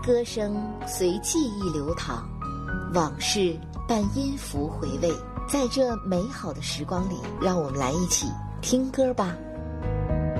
歌声随记忆流淌，往事伴音符回味。在这美好的时光里，让我们来一起听歌吧。